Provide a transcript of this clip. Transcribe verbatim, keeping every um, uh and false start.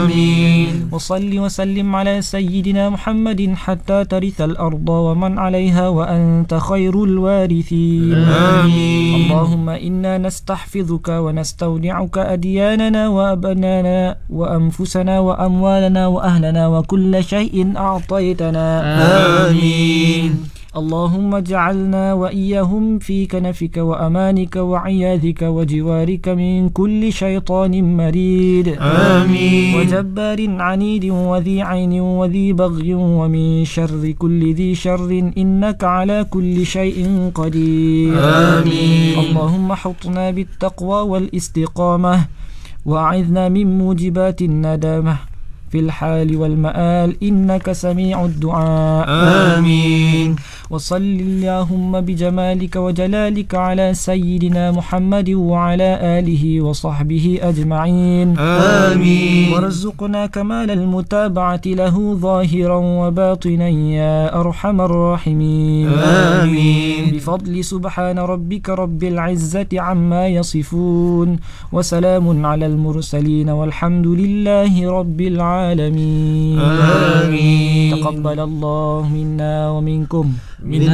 آمين. وصل وسلم على سيدنا محمد حتى ترث الأرض ومن عليها وأنت خير الوارثين. آمين. اللهم إنا نستحفظك ونستودعك أدياننا وأبنانا وأنفسنا وأموالنا وأهلنا وكل شيء أعطيتنا. آمين. اللهم اجعلنا وإياهم في كنفك وأمانك وعياذك وجوارك من كل شيطان مريد آمين. وجبار عنيد وذي عين وذي بغي ومن شر كل ذي شر إنك على كل شيء قدير. آمين. اللهم حطنا بالتقوى والاستقامة وأعذنا من موجبات الندامة في الحال والمآل إنك سميع الدعاء. آمين. وصل اللهم بجمالك وجلالك على سيدنا محمد وعلى آله وصحبه أجمعين. آمين. وارزقنا كمال المتابعة له ظاهرا وباطنا يا أرحم الراحمين. آمين. بفضل سبحان ربك رب العزة عما يصفون وسلام على المرسلين والحمد لله رب العالمين. آمين. تقبل الله منا ومنكم. من